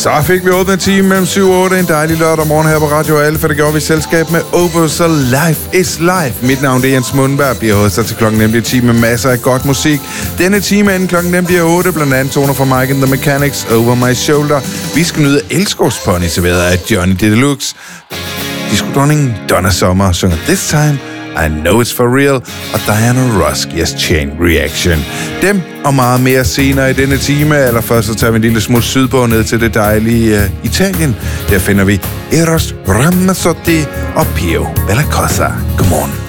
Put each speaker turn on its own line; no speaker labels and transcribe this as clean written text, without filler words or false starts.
Så fik vi åbnet en time mellem 7 og 8 en dejlig lørdag morgen her på Radio Alfa, for det gjorde vi i selskab med Opus og Life is Life. Mit navn det er Jens Mundberg, bliver hostet til klokken nemlig 10 med masser af godt musik. Denne time inden klokken nemlig 8, blandt andet toner fra Mike and the Mechanics, Over My Shoulder. Vi skal nyde Elskovspony, serveret af Johnny Deluxe. Disco-dronningen Donna Summer synger This Time I Know It's For Real, og Diana Ross giver Chain Reaction. Dem og meget mere senere i denne time. Allerførst så tager vi en lille smule sydpå ned til det dejlige Italien. Der finder vi Eros Ramazzotti og Pio Bellacosa. Godmorgen.